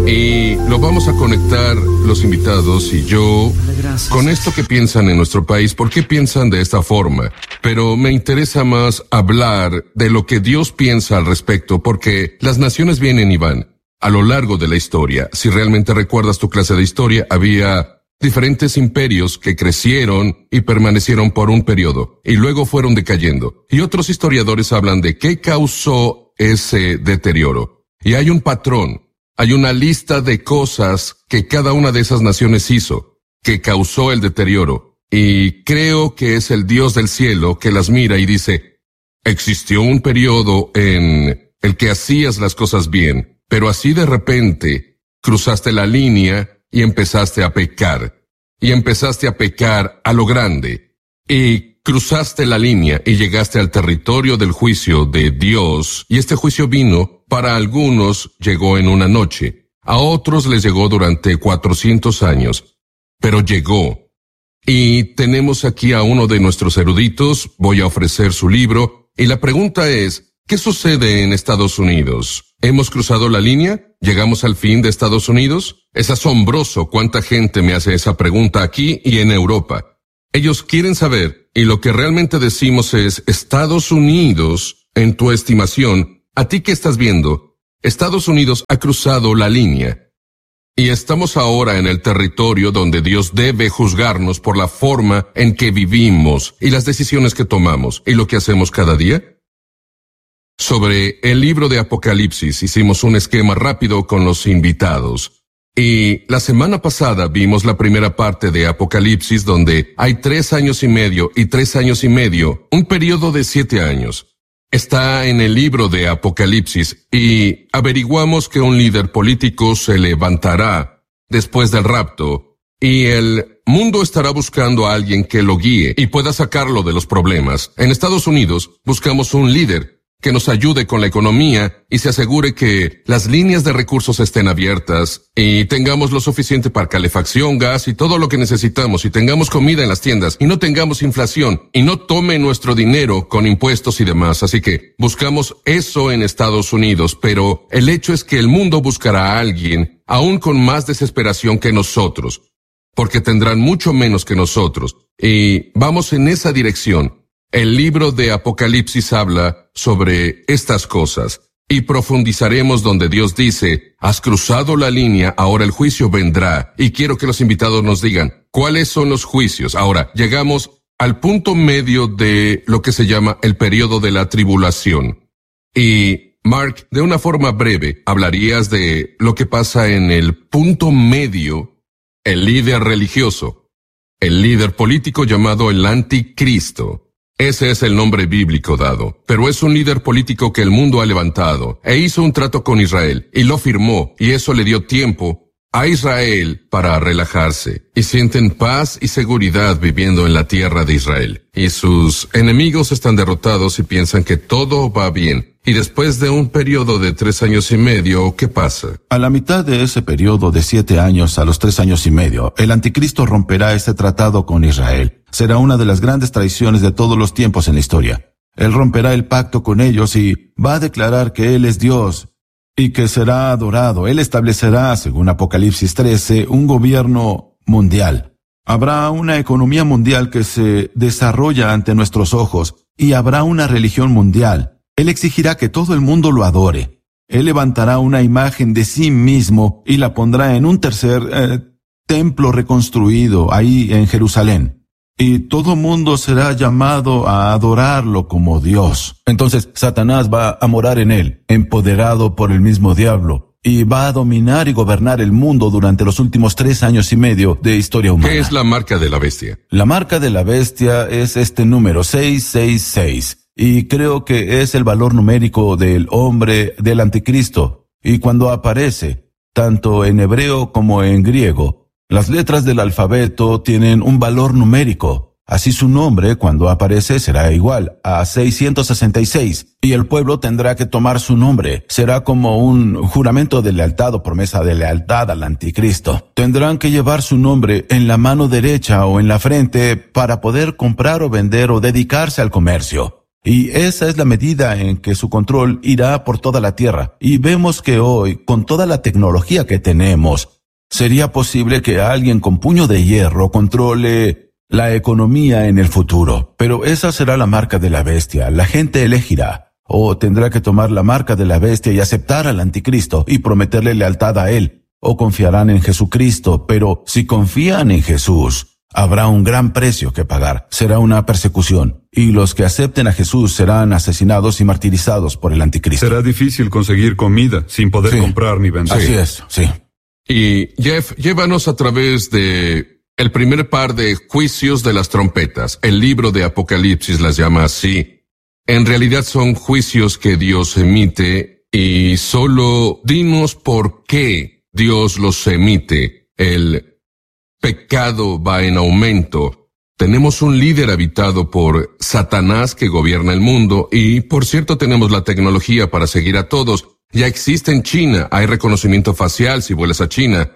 Y lo vamos a conectar los invitados y yo con esto que piensan en nuestro país. ¿Por qué piensan de esta forma? Pero me interesa más hablar de lo que Dios piensa al respecto, porque las naciones vienen y van a lo largo de la historia. Si realmente recuerdas tu clase de historia, había diferentes imperios que crecieron y permanecieron por un periodo y luego fueron decayendo. Y otros historiadores hablan de qué causó ese deterioro. Y hay un patrón. Hay una lista de cosas que cada una de esas naciones hizo, que causó el deterioro. Y creo que es el Dios del cielo que las mira y dice, existió un periodo en el que hacías las cosas bien, pero así de repente cruzaste la línea y empezaste a pecar. Y empezaste a pecar a lo grande. Y cruzaste la línea y llegaste al territorio del juicio de Dios. Y este juicio vino. Para algunos llegó en una noche, a otros les llegó durante 400 años, pero llegó. Y tenemos aquí a uno de nuestros eruditos, voy a ofrecer su libro, y la pregunta es, ¿qué sucede en Estados Unidos? ¿Hemos cruzado la línea? ¿Llegamos al fin de Estados Unidos? Es asombroso cuánta gente me hace esa pregunta aquí y en Europa. Ellos quieren saber, y lo que realmente decimos es, Estados Unidos, en tu estimación, ¿a ti qué estás viendo? Estados Unidos ha cruzado la línea. Y estamos ahora en el territorio donde Dios debe juzgarnos por la forma en que vivimos y las decisiones que tomamos y lo que hacemos cada día. Sobre el libro de Apocalipsis hicimos un esquema rápido con los invitados. Y la semana pasada vimos la primera parte de Apocalipsis donde hay 3 años y medio y 3 años y medio, un periodo de 7 años. Está en el libro de Apocalipsis y averiguamos que un líder político se levantará después del rapto y el mundo estará buscando a alguien que lo guíe y pueda sacarlo de los problemas. En Estados Unidos buscamos un líder que nos ayude con la economía y se asegure que las líneas de recursos estén abiertas y tengamos lo suficiente para calefacción, gas y todo lo que necesitamos y tengamos comida en las tiendas y no tengamos inflación y no tome nuestro dinero con impuestos y demás. Así que buscamos eso en Estados Unidos, pero el hecho es que el mundo buscará a alguien aún con más desesperación que nosotros, porque tendrán mucho menos que nosotros y vamos en esa dirección. El libro de Apocalipsis habla sobre estas cosas y profundizaremos donde Dios dice, has cruzado la línea, ahora el juicio vendrá. Y quiero que los invitados nos digan, ¿cuáles son los juicios? Ahora, llegamos al punto medio de lo que se llama el periodo de la tribulación. Y, Mark, de una forma breve, hablarías de lo que pasa en el punto medio, el líder religioso, el líder político llamado el anticristo. Ese es el nombre bíblico dado, pero es un líder político que el mundo ha levantado, e hizo un trato con Israel, y lo firmó, y eso le dio tiempo a Israel para relajarse, y sienten paz y seguridad viviendo en la tierra de Israel. Y sus enemigos están derrotados y piensan que todo va bien. Y después de un periodo de 3 años y medio, ¿qué pasa? A la mitad de ese periodo de 7 años a los 3 años y medio, el anticristo romperá ese tratado con Israel. Será una de las grandes traiciones de todos los tiempos en la historia. Él romperá el pacto con ellos y va a declarar que Él es Dios y que será adorado. Él establecerá, según Apocalipsis 13, un gobierno mundial. Habrá una economía mundial que se desarrolla ante nuestros ojos y habrá una religión mundial. Él exigirá que todo el mundo lo adore. Él levantará una imagen de sí mismo y la pondrá en un tercer templo reconstruido ahí en Jerusalén. Y todo mundo será llamado a adorarlo como Dios. Entonces Satanás va a morar en él, empoderado por el mismo diablo, y va a dominar y gobernar el mundo durante los últimos 3 años y medio de historia humana. ¿Qué es la marca de la bestia? La marca de la bestia es este número 666. Y creo que es el valor numérico del hombre del anticristo. Y cuando aparece, tanto en hebreo como en griego, las letras del alfabeto tienen un valor numérico. Así su nombre, cuando aparece, será igual a 666. Y el pueblo tendrá que tomar su nombre. Será como un juramento de lealtad o promesa de lealtad al anticristo. Tendrán que llevar su nombre en la mano derecha o en la frente para poder comprar o vender o dedicarse al comercio. Y esa es la medida en que su control irá por toda la tierra. Y vemos que hoy, con toda la tecnología que tenemos, sería posible que alguien con puño de hierro controle la economía en el futuro. Pero esa será la marca de la bestia. La gente elegirá. O tendrá que tomar la marca de la bestia y aceptar al anticristo y prometerle lealtad a él. O confiarán en Jesucristo. Pero si confían en Jesús, habrá un gran precio que pagar. Será una persecución. Y los que acepten a Jesús serán asesinados y martirizados por el anticristo. Será difícil conseguir comida sin poder comprar ni vender. Así es, sí. Y Jeff, llévanos a través de el primer par de juicios de las trompetas. El libro de Apocalipsis las llama así. En realidad son juicios que Dios emite y solo dinos por qué Dios los emite. El pecado va en aumento. Tenemos un líder habitado por Satanás que gobierna el mundo y, por cierto, tenemos la tecnología para seguir a todos. Ya existe en China, hay reconocimiento facial si vuelas a China.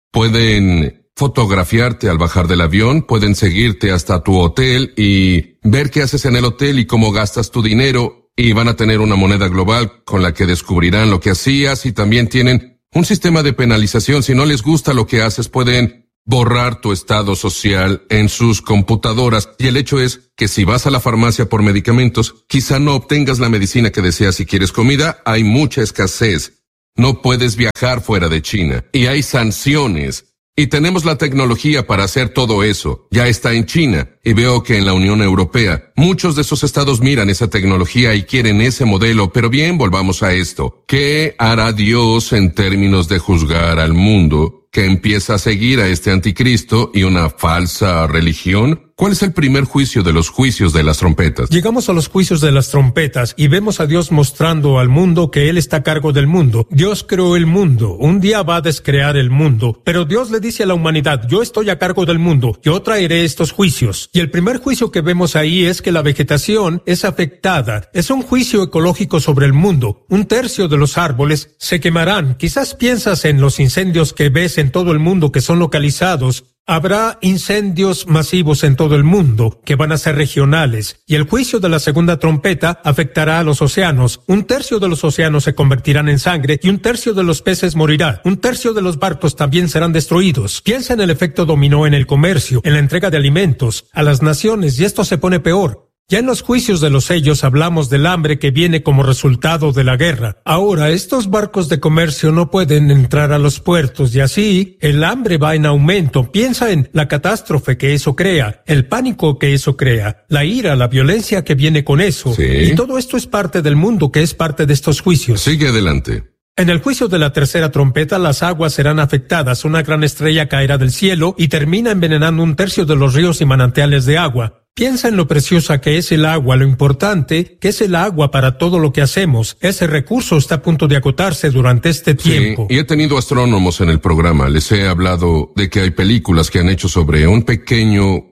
Pueden fotografiarte al bajar del avión, pueden seguirte hasta tu hotel y ver qué haces en el hotel y cómo gastas tu dinero, y van a tener una moneda global con la que descubrirán lo que hacías, y también tienen un sistema de penalización. Si no les gusta lo que haces, pueden borrar tu estado social en sus computadoras. Y el hecho es que si vas a la farmacia por medicamentos, quizá no obtengas la medicina que deseas. Si quieres comida, hay mucha escasez. No puedes viajar fuera de China. Y hay sanciones. Y tenemos la tecnología para hacer todo eso. Ya está en China. Y veo que en la Unión Europea, muchos de esos estados miran esa tecnología y quieren ese modelo. Pero bien, volvamos a esto. ¿Qué hará Dios en términos de juzgar al mundo que empieza a seguir a este anticristo y una falsa religión? ¿Cuál es el primer juicio de los juicios de las trompetas? Llegamos a los juicios de las trompetas y vemos a Dios mostrando al mundo que Él está a cargo del mundo. Dios creó el mundo. Un día va a descrear el mundo. Pero Dios le dice a la humanidad, yo estoy a cargo del mundo. Yo traeré estos juicios. Y el primer juicio que vemos ahí es que la vegetación es afectada. Es un juicio ecológico sobre el mundo. 1/3 de los árboles se quemarán. Quizás piensas en los incendios que ves en todo el mundo que son localizados. Habrá incendios masivos en todo el mundo, que van a ser regionales, y el juicio de la segunda trompeta afectará a los océanos. 1/3 de los océanos se convertirán en sangre, y 1/3 de los peces morirá. 1/3 de los barcos también serán destruidos. Piensa en el efecto dominó en el comercio, en la entrega de alimentos, a las naciones, y esto se pone peor. Ya en los juicios de los sellos hablamos del hambre que viene como resultado de la guerra. Ahora, estos barcos de comercio no pueden entrar a los puertos y así el hambre va en aumento. Piensa en la catástrofe que eso crea, el pánico que eso crea, la ira, la violencia que viene con eso. Sí. Y todo esto es parte del mundo que es parte de estos juicios. Sigue adelante. En el juicio de la tercera trompeta, las aguas serán afectadas. Una gran estrella caerá del cielo y termina envenenando 1/3 de los ríos y manantiales de agua. Piensa en lo preciosa que es el agua, lo importante que es el agua para todo lo que hacemos. Ese recurso está a punto de agotarse durante este tiempo. Sí, y he tenido astrónomos en el programa. Les he hablado de que hay películas que han hecho sobre un pequeño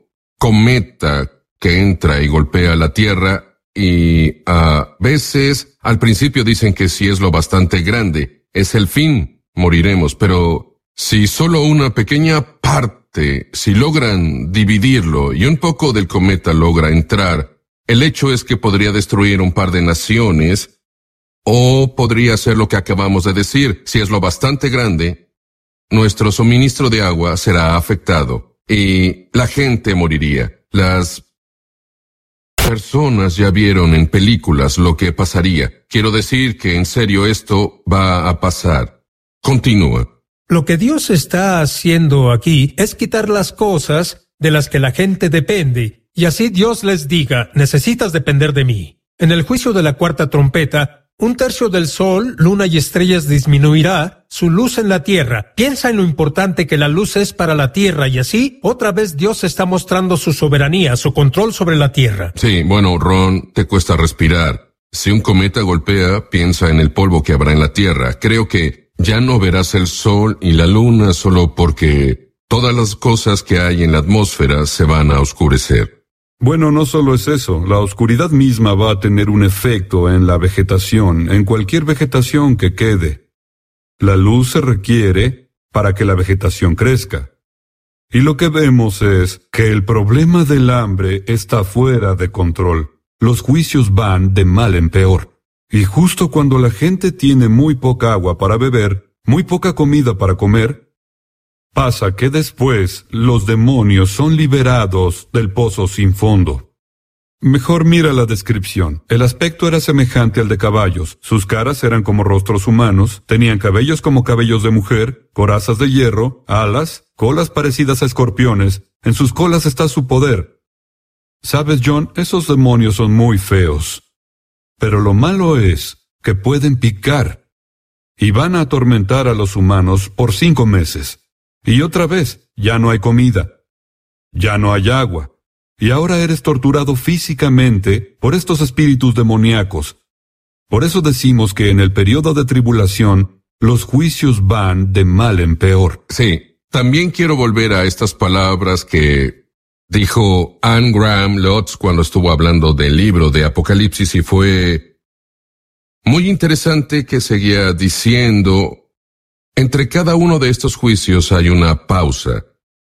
cometa que entra y golpea la Tierra, y a veces al principio dicen que si es lo bastante grande, es el fin, moriremos. Pero si solo una pequeña parte, si logran dividirlo y un poco del cometa logra entrar, el hecho es que podría destruir un par de naciones, o podría ser lo que acabamos de decir. Si es lo bastante grande, nuestro suministro de agua será afectado y la gente moriría. Las personas ya vieron en películas lo que pasaría. Quiero decir que en serio esto va a pasar. Continúa. Lo que Dios está haciendo aquí es quitar las cosas de las que la gente depende, y así Dios les diga, necesitas depender de mí. En el juicio de la cuarta trompeta, 1/3 del sol, luna y estrellas disminuirá su luz en la tierra. Piensa en lo importante que la luz es para la tierra, y así, otra vez Dios está mostrando su soberanía, su control sobre la tierra. Sí, bueno, Ron, te cuesta respirar. Si un cometa golpea, piensa en el polvo que habrá en la tierra. Creo que ya no verás el sol y la luna solo porque todas las cosas que hay en la atmósfera se van a oscurecer. Bueno, no solo es eso, la oscuridad misma va a tener un efecto en la vegetación, en cualquier vegetación que quede. La luz se requiere para que la vegetación crezca. Y lo que vemos es que el problema del hambre está fuera de control. los juicios van de mal en peor. Y justo cuando la gente tiene muy poca agua para beber, muy poca comida para comer, pasa que después los demonios son liberados del pozo sin fondo. Mejor mira la descripción. El aspecto era semejante al de caballos. Sus caras eran como rostros humanos, tenían cabellos como cabellos de mujer, corazas de hierro, alas, colas parecidas a escorpiones. En sus colas está su poder. ¿Sabes, John? Esos demonios son muy feos. Pero lo malo es que pueden picar. Y van a atormentar a los humanos por 5 meses. Y otra vez, ya no hay comida. Ya no hay agua. Y ahora eres torturado físicamente por estos espíritus demoníacos. Por eso decimos que en el periodo de tribulación, los juicios van de mal en peor. Sí, también quiero volver a estas palabras que dijo Anne Graham Lotz cuando estuvo hablando del libro de Apocalipsis, y fue muy interesante que seguía diciendo, entre cada uno de estos juicios hay una pausa.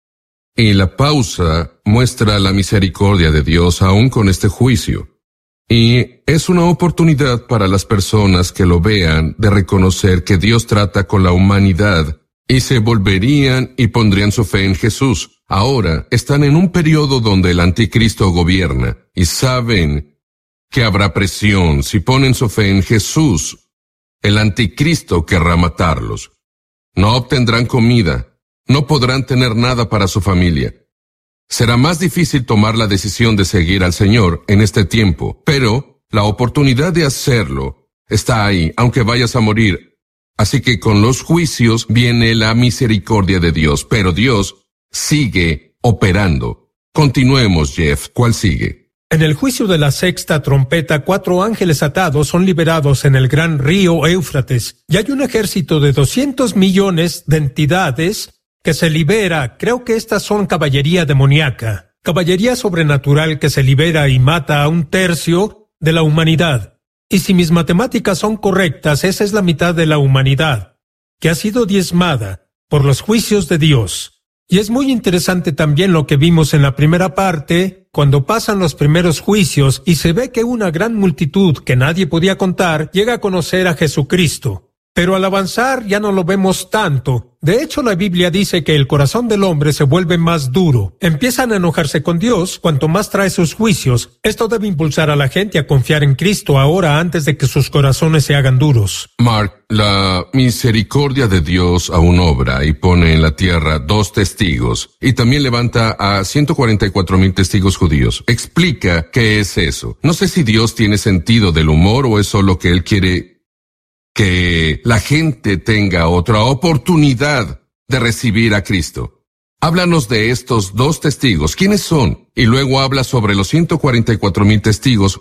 Y la pausa muestra la misericordia de Dios aún con este juicio. Y es una oportunidad para las personas que lo vean de reconocer que Dios trata con la humanidad y se volverían y pondrían su fe en Jesús. Ahora están en un periodo donde el anticristo gobierna y saben que habrá presión. Si ponen su fe en Jesús, el anticristo querrá matarlos. No obtendrán comida. No podrán tener nada para su familia. Será más difícil tomar la decisión de seguir al Señor en este tiempo, pero la oportunidad de hacerlo está ahí, aunque vayas a morir. Así que con los juicios viene la misericordia de Dios, pero Dios sigue operando. Continuemos, Jeff. ¿Cuál sigue? En el juicio de la sexta trompeta, 4 ángeles atados son liberados en el gran río Éufrates, y hay un ejército de 200 millones de entidades que se libera. Creo que estas son caballería demoníaca, caballería sobrenatural que se libera y mata a 1/3 de la humanidad. Y si mis matemáticas son correctas, esa es la mitad de la humanidad, que ha sido diezmada por los juicios de Dios. Y es muy interesante también lo que vimos en la primera parte, cuando pasan los primeros juicios y se ve que una gran multitud que nadie podía contar llega a conocer a Jesucristo. Pero al avanzar ya no lo vemos tanto. De hecho, la Biblia dice que el corazón del hombre se vuelve más duro. Empiezan a enojarse con Dios cuanto más trae sus juicios. Esto debe impulsar a la gente a confiar en Cristo ahora antes de que sus corazones se hagan duros. Mark, la misericordia de Dios aún obra y pone en la tierra 2 testigos y también levanta a 144,000 testigos judíos. Explica qué es eso. No sé si Dios tiene sentido del humor o es solo que Él quiere que la gente tenga otra oportunidad de recibir a Cristo. Háblanos de estos 2 testigos. ¿Quiénes son? Y luego habla sobre los 144,000 testigos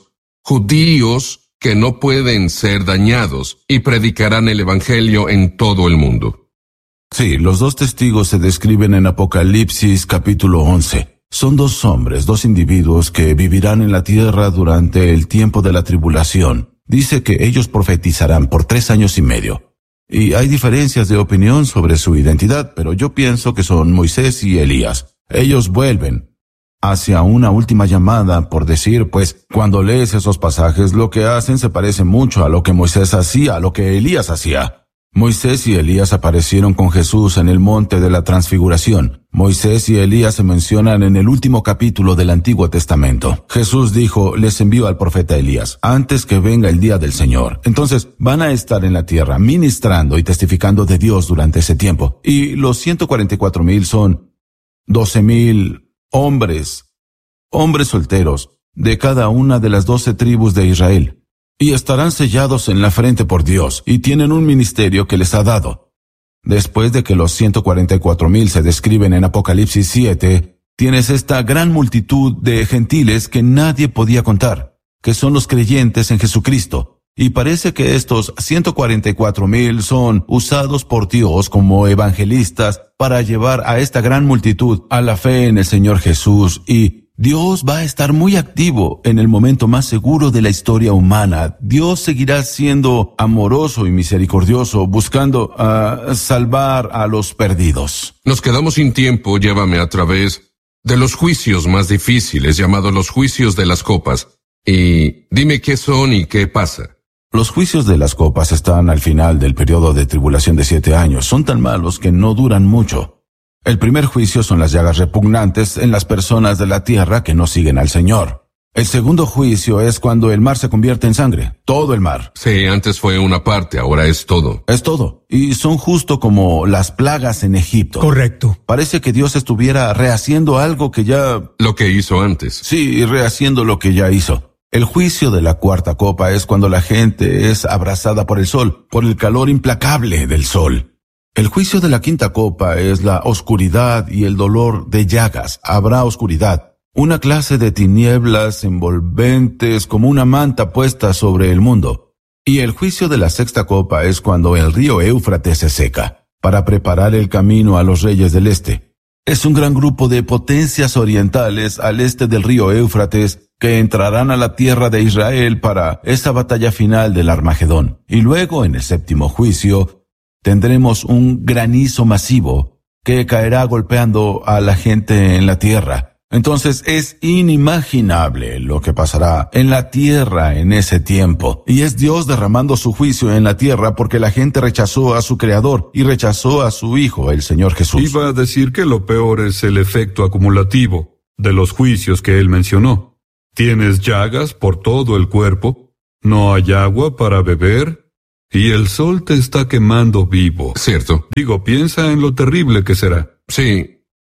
judíos que no pueden ser dañados y predicarán el Evangelio en todo el mundo. Sí, los 2 testigos se describen en Apocalipsis capítulo 11. Son 2 hombres, 2 individuos que vivirán en la tierra durante el tiempo de la tribulación. Dice que ellos profetizarán por 3 años y medio. Y hay diferencias de opinión sobre su identidad, pero yo pienso que son Moisés y Elías. Ellos vuelven hacia una última llamada, por decir, pues, cuando lees esos pasajes, lo que hacen se parece mucho a lo que Moisés hacía, a lo que Elías hacía. Moisés y Elías aparecieron con Jesús en el monte de la transfiguración. Moisés y Elías se mencionan en el último capítulo del Antiguo Testamento. Jesús dijo, les envío al profeta Elías, antes que venga el día del Señor. Entonces, van a estar en la tierra ministrando y testificando de Dios durante ese tiempo. Y los 144,000 son 12,000 hombres solteros, de cada una de las 12 tribus de Israel. Y estarán sellados en la frente por Dios, y tienen un ministerio que les ha dado. Después de que los 144,000 se describen en Apocalipsis 7, tienes esta gran multitud de gentiles que nadie podía contar, que son los creyentes en Jesucristo. Y parece que estos 144,000 son usados por Dios como evangelistas para llevar a esta gran multitud a la fe en el Señor Jesús, y Dios va a estar muy activo en el momento más seguro de la historia humana. Dios seguirá siendo amoroso y misericordioso, buscando salvar a los perdidos. Nos quedamos sin tiempo. Llévame a través de los juicios más difíciles, llamados los juicios de las copas. Y dime qué son y qué pasa. Los juicios de las copas están al final del periodo de tribulación de 7 años. Son tan malos que no duran mucho. El primer juicio son las llagas repugnantes en las personas de la tierra que no siguen al Señor. El segundo juicio es cuando el mar se convierte en sangre. Todo el mar. Sí, antes fue una parte, ahora es todo. Es todo. Y son justo como las plagas en Egipto. Correcto. Parece que Dios estuviera rehaciendo algo que ya... Lo que hizo antes. Sí, rehaciendo lo que ya hizo. El juicio de la cuarta copa es cuando la gente es abrazada por el sol, por el calor implacable del sol. El juicio de la quinta copa es la oscuridad y el dolor de llagas. Habrá oscuridad. Una clase de tinieblas envolventes como una manta puesta sobre el mundo. Y el juicio de la sexta copa es cuando el río Éufrates se seca, para preparar el camino a los reyes del este. Es un gran grupo de potencias orientales al este del río Éufrates que entrarán a la tierra de Israel para esa batalla final del Armagedón. Y luego, en el séptimo juicio, tendremos un granizo masivo que caerá golpeando a la gente en la tierra. Entonces es inimaginable lo que pasará en la tierra en ese tiempo. Y es Dios derramando su juicio en la tierra porque la gente rechazó a su Creador y rechazó a su Hijo, el Señor Jesús. Iba a decir que lo peor es el efecto acumulativo de los juicios que él mencionó. Tienes llagas por todo el cuerpo, no hay agua para beber y el sol te está quemando vivo. Cierto. Digo, piensa en lo terrible que será. Sí.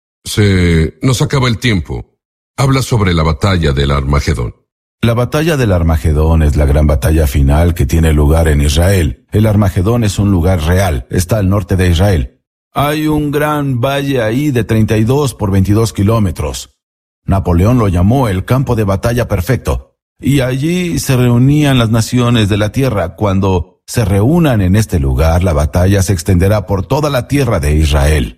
Se nos acaba el tiempo. Habla sobre la batalla del Armagedón. La batalla del Armagedón es la gran batalla final que tiene lugar en Israel. El Armagedón es un lugar real, está al norte de Israel. Hay un gran valle ahí de 32 por 22 kilómetros. Napoleón lo llamó el campo de batalla perfecto. Y allí se reunían las naciones de la tierra. Cuando se reúnan en este lugar, la batalla se extenderá por toda la tierra de Israel.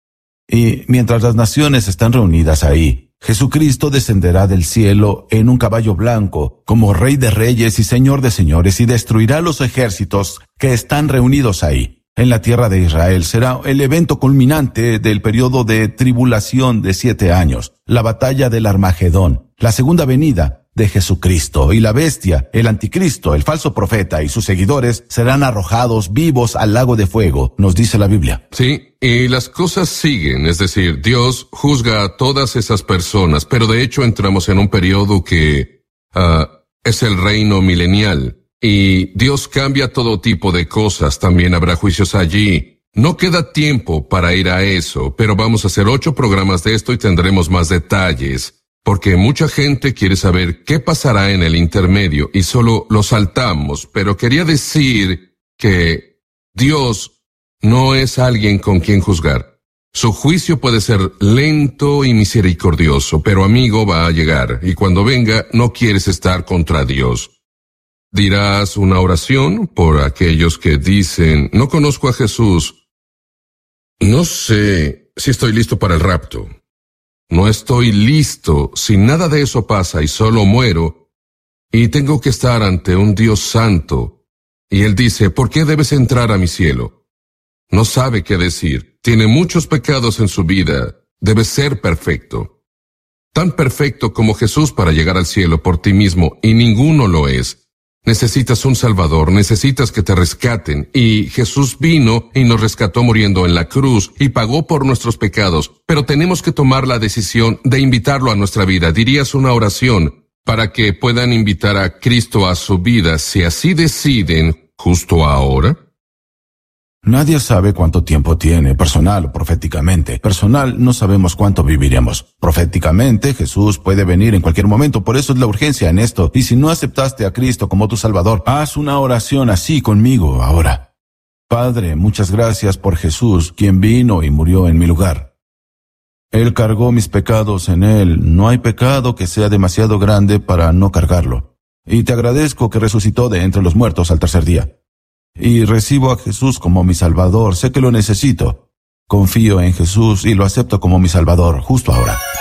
Y mientras las naciones están reunidas ahí, Jesucristo descenderá del cielo en un caballo blanco, como Rey de Reyes y Señor de Señores, y destruirá los ejércitos que están reunidos ahí. En la tierra de Israel será el evento culminante del periodo de tribulación de 7 años, la batalla del Armagedón, la segunda venida de Jesucristo, y la bestia, el anticristo, el falso profeta y sus seguidores serán arrojados vivos al lago de fuego, nos dice la Biblia. Sí, y las cosas siguen, es decir, Dios juzga a todas esas personas, pero de hecho entramos en un periodo que es el reino milenial, y Dios cambia todo tipo de cosas, también habrá juicios allí. No queda tiempo para ir a eso, pero vamos a hacer 8 programas de esto y tendremos más detalles. Porque mucha gente quiere saber qué pasará en el intermedio y solo lo saltamos, pero quería decir que Dios no es alguien con quien juzgar. Su juicio puede ser lento y misericordioso, pero amigo, va a llegar, y cuando venga no quieres estar contra Dios. Dirás una oración por aquellos que dicen, no conozco a Jesús. No sé si estoy listo para el rapto. No estoy listo si nada de eso pasa y solo muero, y tengo que estar ante un Dios santo. Y Él dice, ¿por qué debes entrar a mi cielo? No sabe qué decir, tiene muchos pecados en su vida, debe ser perfecto. Tan perfecto como Jesús para llegar al cielo por ti mismo, y ninguno lo es. Necesitas un Salvador, necesitas que te rescaten, y Jesús vino y nos rescató muriendo en la cruz y pagó por nuestros pecados, pero tenemos que tomar la decisión de invitarlo a nuestra vida. ¿Dirías una oración para que puedan invitar a Cristo a su vida si así deciden justo ahora? Nadie sabe cuánto tiempo tiene, personal o proféticamente. Personal, no sabemos cuánto viviremos. Proféticamente, Jesús puede venir en cualquier momento, por eso es la urgencia en esto. Y si no aceptaste a Cristo como tu Salvador, haz una oración así conmigo ahora. Padre, muchas gracias por Jesús, quien vino y murió en mi lugar. Él cargó mis pecados en Él. No hay pecado que sea demasiado grande para no cargarlo. Y te agradezco que resucitó de entre los muertos al tercer día. Y recibo a Jesús como mi Salvador. Sé que lo necesito. Confío en Jesús y lo acepto como mi Salvador justo ahora.